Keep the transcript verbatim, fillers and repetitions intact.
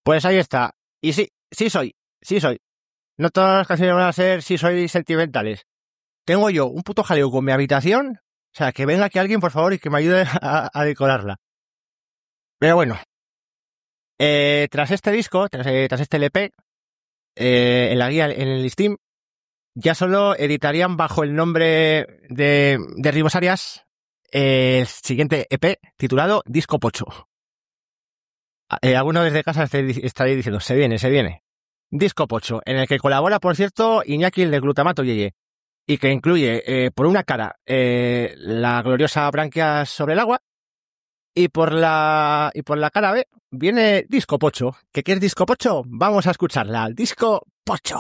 Pues ahí está. Y sí, sí soy, sí soy. No todas las canciones van a ser sí soy sentimentales. Tengo yo un puto jaleo con mi habitación. O sea, que venga aquí alguien, por favor, y que me ayude a, a decorarla. Pero bueno. Eh, tras este disco, tras, eh, tras este L P, eh, en la guía, en el Steam, ya solo editarían bajo el nombre de, de Ribos Arias eh, el siguiente E P titulado Disco Pocho. Eh, alguno desde casa estaría diciendo, se viene, se viene. Disco Pocho, en el que colabora, por cierto, Iñaki el de Glutamato Yeye, y que incluye, eh, por una cara, eh, la gloriosa Branquias sobre el agua, y por la y por la cara B viene Disco Pocho. ¿Qué qué es Disco Pocho? Vamos a escucharla. Disco Pocho.